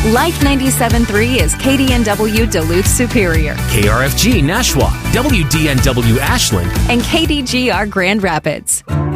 Life 97.3 is KDNW Duluth Superior KRFG Nashua, WDNW Ashland, and KDGR Grand Rapids.